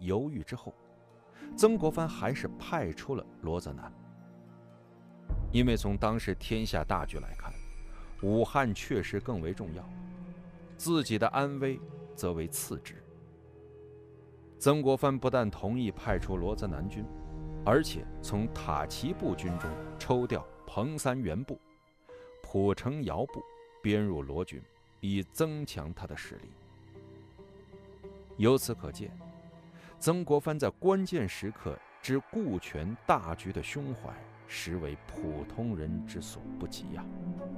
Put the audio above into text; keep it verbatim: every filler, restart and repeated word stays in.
犹豫之后，曾国藩还是派出了罗泽南。因为从当时天下大局来看，武汉确实更为重要，自己的安危则为次之。曾国藩不但同意派出罗泽南军，而且从塔奇部军中抽调彭三元部、蒲城瑶部编入罗军，以增强他的实力。由此可见，曾国藩在关键时刻之顾全大局的胸怀，实为普通人之所不及呀、啊。